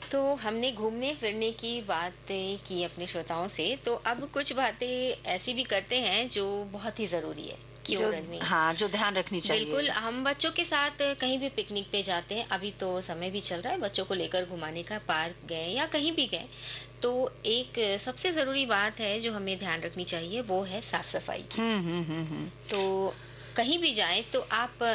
तो हमने घूमने फिरने की बातें की अपने श्रोताओं से, तो अब कुछ बातें ऐसी भी करते हैं जो बहुत ही ज़रूरी है। क्यों जो रजनी? हाँ, जो ध्यान रखनी बिल्कुल, चाहिए। हम बच्चों के साथ कहीं भी पिकनिक पे जाते हैं, अभी तो समय भी चल रहा है बच्चों को लेकर घुमाने का, पार्क गए या कहीं भी गए, तो एक सबसे ज़रूरी बात है जो हमें ध्यान रखनी चाहिए, वो है साफ-सफाई की। हुँ। तो कहीं भी जाएँ तो आप